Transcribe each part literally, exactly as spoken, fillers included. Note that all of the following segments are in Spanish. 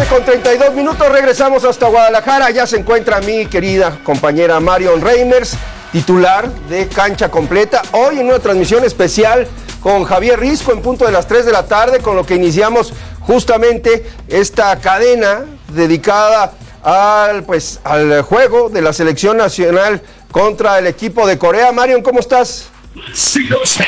tarde con treinta y dos minutos, regresamos hasta Guadalajara. Ya se encuentra mi querida compañera Marion Reimers, titular de Cancha Completa. Hoy en una transmisión especial con Javier Risco en punto de las tres de la tarde, con lo que iniciamos justamente esta cadena dedicada al, pues, al juego de la selección nacional contra el equipo de Corea. Marion, ¿cómo estás? Sí, no sé.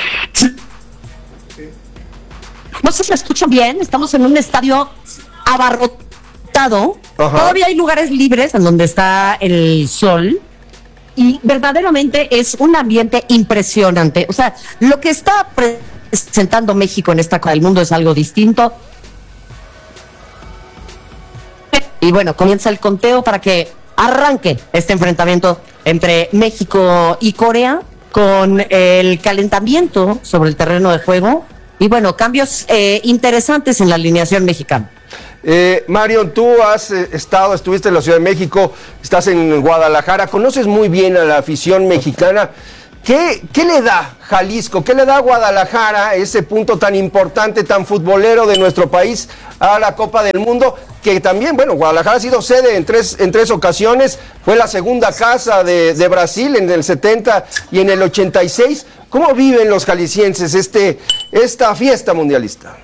No sé si me escuchan bien, estamos en un estadio abarrotado. Ajá. Todavía hay lugares libres en donde está el sol y verdaderamente es un ambiente impresionante. O sea, lo que está presentando México en esta Copa del Mundo es algo distinto. Y bueno, comienza el conteo para que arranque este enfrentamiento entre México y Corea con el calentamiento sobre el terreno de juego. Y bueno, cambios eh, interesantes en la alineación mexicana. Eh, Marion, tú has eh, estado, estuviste en la Ciudad de México, estás en Guadalajara, conoces muy bien a la afición mexicana. ¿Qué, qué le da Jalisco, qué le da Guadalajara, ese punto tan importante, tan futbolero de nuestro país a la Copa del Mundo? Que también, bueno, Guadalajara ha sido sede en tres, en tres ocasiones, fue la segunda casa de, de Brasil en el setenta y en el ochenta y seis. ¿Cómo viven los jaliscienses este, esta fiesta mundialista?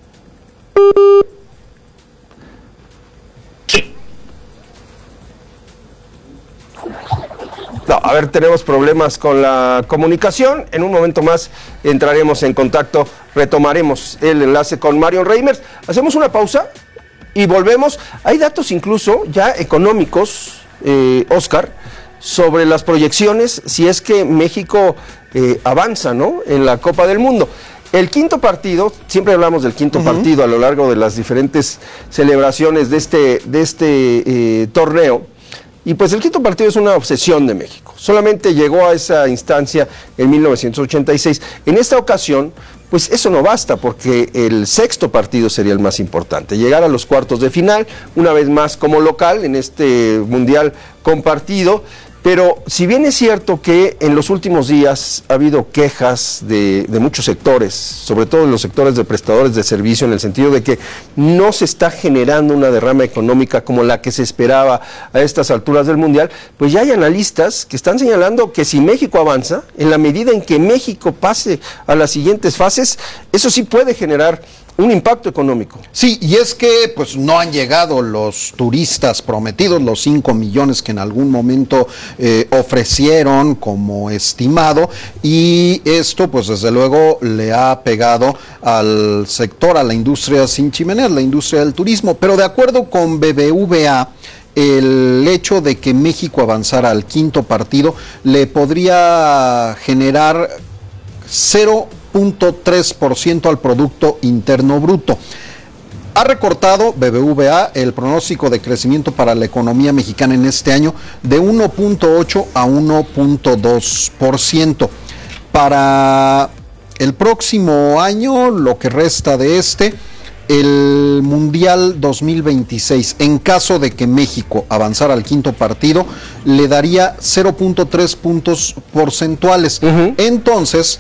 No, a ver, tenemos problemas con la comunicación. En un momento más entraremos en contacto, retomaremos el enlace con Marion Reimers. Hacemos una pausa y volvemos. Hay datos incluso ya económicos, eh, Oscar, sobre las proyecciones si es que México eh, avanza, ¿no?, en la Copa del Mundo. El quinto partido, siempre hablamos del quinto uh-huh. partido a lo largo de las diferentes celebraciones de este, de este eh, torneo, y pues el quinto partido es una obsesión de México. Solamente llegó a esa instancia en mil novecientos ochenta y seis. En esta ocasión, pues eso no basta, porque el sexto partido sería el más importante. Llegar a los cuartos de final, una vez más como local en este mundial compartido. Pero si bien es cierto que en los últimos días ha habido quejas de, de muchos sectores, sobre todo en los sectores de prestadores de servicio, en el sentido de que no se está generando una derrama económica como la que se esperaba a estas alturas del Mundial, pues ya hay analistas que están señalando que si México avanza, en la medida en que México pase a las siguientes fases, eso sí puede generar un impacto económico. Sí, y es que pues no han llegado los turistas prometidos, los cinco millones que en algún momento eh, ofrecieron como estimado, y esto pues desde luego le ha pegado al sector, a la industria sin chimeneas, la industria del turismo. Pero de acuerdo con B B V A, el hecho de que México avanzara al quinto partido le podría generar cero punto tres por ciento al Producto Interno Bruto. Ha recortado B B V A el pronóstico de crecimiento para la economía mexicana en este año de uno punto ocho a uno punto dos por ciento. Para el próximo año, lo que resta de este, el Mundial dos mil veintiséis, en caso de que México avanzara al quinto partido, le daría cero punto tres puntos porcentuales. Uh-huh. Entonces,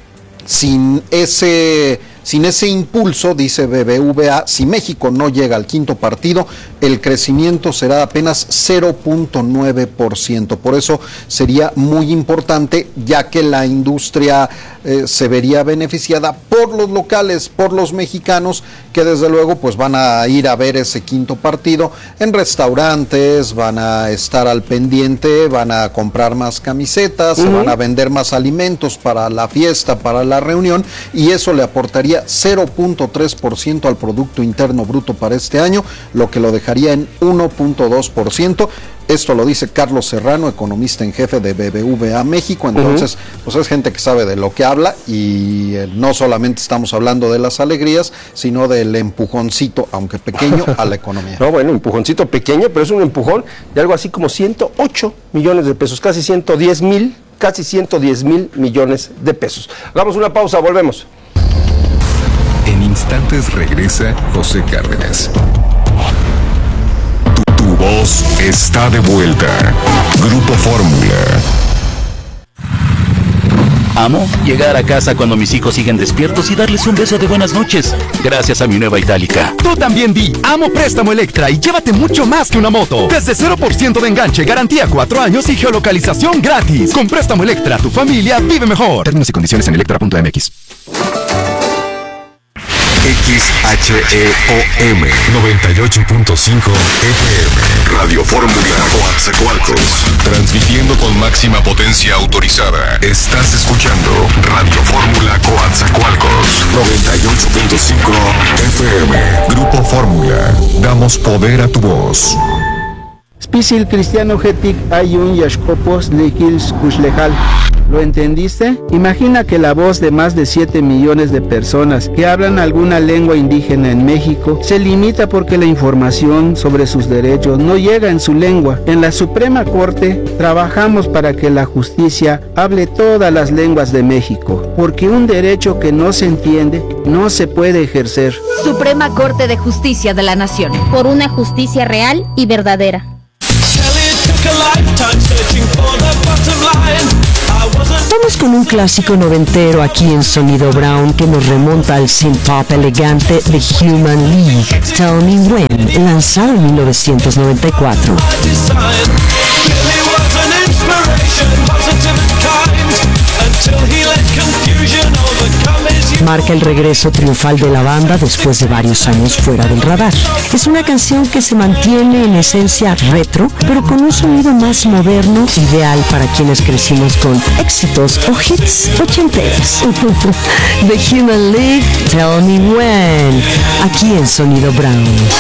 sin ese, sin ese impulso, dice B B V A, si México no llega al quinto partido, el crecimiento será apenas cero punto nueve por ciento. Por eso sería muy importante, ya que la industria eh, se vería beneficiada por los locales, por los mexicanos, que desde luego pues van a ir a ver ese quinto partido en restaurantes, van a estar al pendiente, van a comprar más camisetas, uh-huh. se van a vender más alimentos para la fiesta, para la reunión, y eso le aportaría cero punto tres por ciento al Producto Interno Bruto para este año, lo que lo dejaría en uno punto dos por ciento. Esto lo dice Carlos Serrano, economista en jefe de B B V A México. Entonces, uh-huh. pues es gente que sabe de lo que habla, y eh, no solamente estamos hablando de las alegrías, sino del empujoncito, aunque pequeño, a la economía. No, bueno, empujoncito pequeño, pero es un empujón de algo así como ciento ocho millones de pesos, casi ciento diez mil, casi ciento diez mil millones de pesos. Hagamos una pausa, volvemos. En instantes regresa José Cárdenas. Tu, tu voz está de vuelta. Grupo Fórmula. Amo llegar a casa cuando mis hijos siguen despiertos y darles un beso de buenas noches, gracias a mi nueva Itálica. Tú también di Amo Préstamo Electra y llévate mucho más que una moto. Desde cero por ciento de enganche, garantía cuatro años y geolocalización gratis. Con Préstamo Electra, tu familia vive mejor. Términos y condiciones en electra punto m x. X H E O M noventa y ocho punto cinco F M Radio Fórmula Coatzacoalcos, transmitiendo con máxima potencia autorizada. Estás escuchando Radio Fórmula Coatzacoalcos noventa y ocho punto cinco F M. Grupo Fórmula, damos poder a tu voz. Spisil cristiano getic ayun yashkopos lekils kuslejal. ¿Lo entendiste? Imagina que la voz de más de siete millones de personas que hablan alguna lengua indígena en México se limita porque la información sobre sus derechos no llega en su lengua. En la Suprema Corte trabajamos para que la justicia hable todas las lenguas de México, porque un derecho que no se entiende no se puede ejercer. Suprema Corte de Justicia de la Nación. Por una justicia real y verdadera. Vamos con un clásico noventero aquí en Sonido Brown que nos remonta al synth-pop elegante de Human League, Tell Me When, lanzado en mil novecientos noventa y cuatro. Marca el regreso triunfal de la banda después de varios años fuera del radar. Es una canción que se mantiene en esencia retro, pero con un sonido más moderno, ideal para quienes crecimos con éxitos o hits ochenteros. The Human League, Tell Me When, aquí en Sonido Brown.